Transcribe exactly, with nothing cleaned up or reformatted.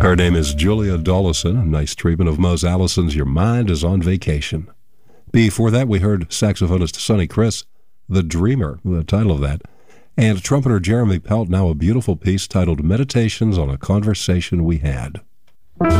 Her name is Julia Dollison. A nice treatment of Mose Allison's Your Mind is on Vacation. Before that, we heard saxophonist Sonny Criss, The Dreamer, the title of that, and trumpeter Jeremy Pelt, now a beautiful piece titled Meditations on a Conversation We Had.